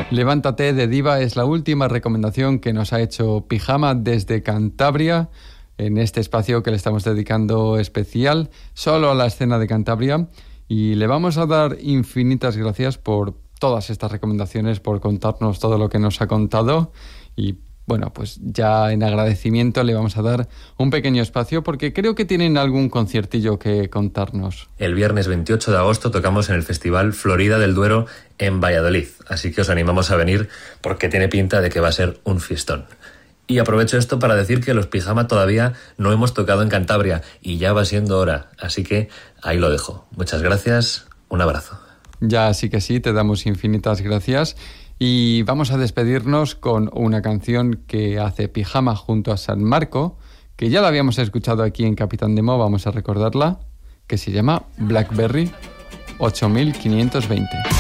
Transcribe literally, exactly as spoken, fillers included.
Levántate de Diva es la última recomendación que nos ha hecho Pijama desde Cantabria, en este espacio que le estamos dedicando especial solo a la escena de Cantabria, y le vamos a dar infinitas gracias por todas estas recomendaciones, por contarnos todo lo que nos ha contado. Y bueno, pues ya en agradecimiento le vamos a dar un pequeño espacio porque creo que tienen algún conciertillo que contarnos. El viernes veintiocho de agosto tocamos en el Festival Florida del Duero en Valladolid, así que os animamos a venir porque tiene pinta de que va a ser un fiestón. Y aprovecho esto para decir que los Pijama todavía no hemos tocado en Cantabria y ya va siendo hora, así que ahí lo dejo. Muchas gracias, un abrazo. Ya sí que sí, te damos infinitas gracias. Y vamos a despedirnos con una canción que hace Pijama junto a San Marco, que ya la habíamos escuchado aquí en Capitán Demo, vamos a recordarla, que se llama Blackberry ocho mil quinientos veinte.